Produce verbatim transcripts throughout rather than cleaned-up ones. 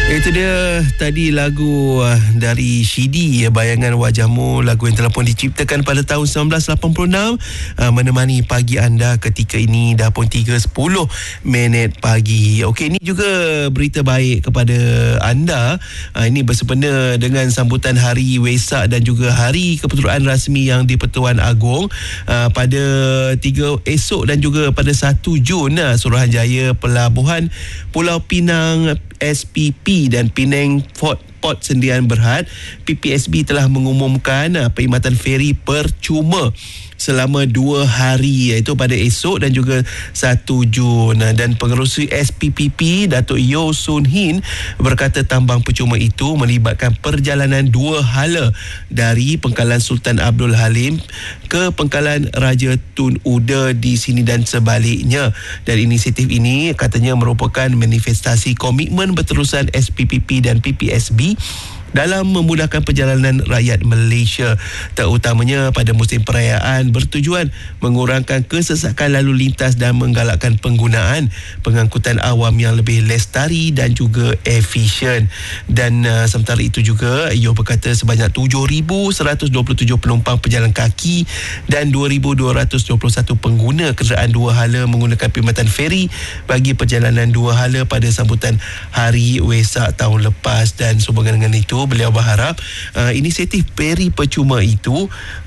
Itu dia tadi lagu uh, dari Shidi, Bayangan Wajahmu, lagu yang telah pun diciptakan pada tahun seribu sembilan ratus lapan puluh enam, uh, menemani pagi anda ketika ini dah pun tiga sepuluh minit pagi. Okey, ini juga berita baik kepada anda. Uh, ini bersempena dengan sambutan Hari Wesak dan juga Hari Kepeteraan Rasmi Yang di-Pertuan Agong uh, pada tiga esok dan juga pada satu Jun. Uh, Suruhanjaya Pelabuhan Pulau Pinang S P P dan Penang Port Port Sdn Bhd P P S B telah mengumumkan uh, perkhidmatan feri percuma selama dua hari, iaitu pada esok dan juga satu Jun. Dan pengerusi S P P P Datuk Yeo Soon Hin berkata tambang percuma itu melibatkan perjalanan dua hala dari Pengkalan Sultan Abdul Halim ke Pengkalan Raja Tun Uda di sini dan sebaliknya. Dan inisiatif ini katanya merupakan manifestasi komitmen berterusan S P P P dan P P S B dalam memudahkan perjalanan rakyat Malaysia, terutamanya pada musim perayaan, bertujuan mengurangkan kesesakan lalu lintas dan menggalakkan penggunaan pengangkutan awam yang lebih lestari dan juga efisien. Dan uh, sementara itu juga ia berkata sebanyak tujuh ribu seratus dua puluh tujuh penumpang pejalan kaki dan dua ribu dua ratus dua puluh satu pengguna kenderaan dua hala menggunakan perkhidmatan feri bagi perjalanan dua hala pada sambutan Hari Wesak tahun lepas. Dan sehubungan dengan itu, beliau berharap uh, inisiatif feri percuma itu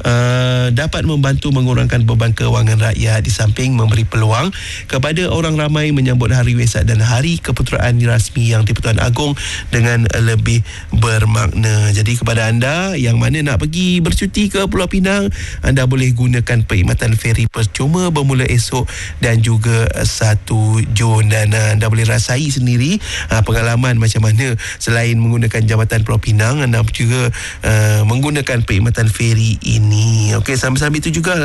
uh, dapat membantu mengurangkan beban kewangan rakyat di samping memberi peluang kepada orang ramai menyambut Hari Wesak dan Hari Kepeteraan Rasmi Yang di-Pertuan Agong dengan lebih bermakna. Jadi kepada anda yang mana nak pergi bercuti ke Pulau Pinang, anda boleh gunakan perkhidmatan feri percuma bermula esok dan juga satu Jun. Dan uh, anda boleh rasai sendiri uh, pengalaman macam mana selain menggunakan Jambatan Pulau Pinang, anda juga uh, menggunakan perkhidmatan feri ini. Okey, sambil-sambil itu juga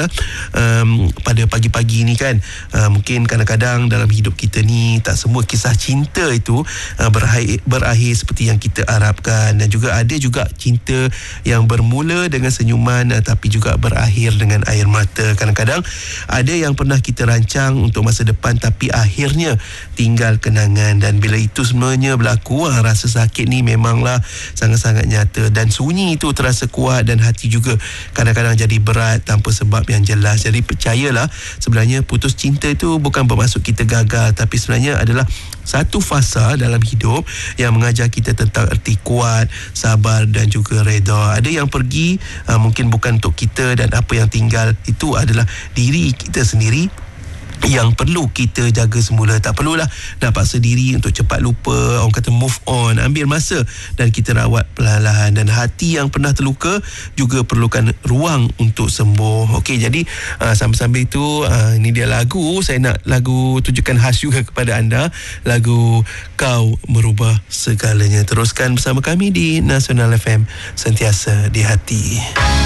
um, pada pagi-pagi ni kan, uh, mungkin kadang-kadang dalam hidup kita ni tak semua kisah cinta itu uh, berakhir, berakhir seperti yang kita harapkan, dan juga ada juga cinta yang bermula dengan senyuman uh, tapi juga berakhir dengan air mata. Kadang-kadang ada yang pernah kita rancang untuk masa depan tapi akhirnya tinggal kenangan, dan bila itu sebenarnya berlaku, uh, rasa sakit ni memanglah sangat-sangat nyata dan sunyi itu terasa kuat, dan hati juga kadang-kadang jadi berat tanpa sebab yang jelas. Jadi percayalah, sebenarnya putus cinta itu bukan bermaksud kita gagal, tapi sebenarnya adalah satu fasa dalam hidup yang mengajar kita tentang erti kuat, sabar dan juga reda. Ada yang pergi uh, mungkin bukan untuk kita, dan apa yang tinggal itu adalah diri kita sendiri yang perlu kita jaga semula. Tak perlulah nak paksa diri untuk cepat lupa. Orang kata move on, ambil masa dan kita rawat perlahan-lahan. Dan hati yang pernah terluka juga perlukan ruang untuk sembuh. Okey, jadi uh, sambil-sambil itu uh, ini dia lagu. Saya nak lagu tujukan khas juga kepada anda, lagu Kau Merubah Segalanya. Teruskan bersama kami di Nasional F M, sentiasa di hati.